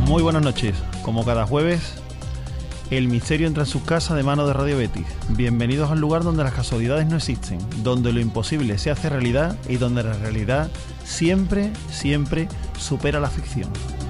Muy buenas noches. Como cada jueves, el misterio entra en sus casas de mano de Radio Betis. Bienvenidos al lugar donde las casualidades no existen, donde lo imposible se hace realidad y donde la realidad siempre, siempre supera la ficción.